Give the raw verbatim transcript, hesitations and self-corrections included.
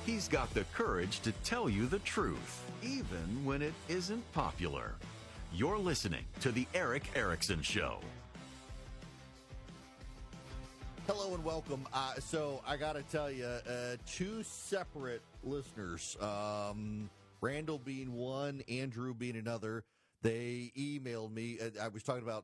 He's got the courage to tell you the truth, even when it isn't popular. You're listening to The Erick Erickson Show. Hello and welcome. Uh, so I got to tell you, uh, two separate listeners, um, Randall being one, Andrew being another, they emailed me. I was talking about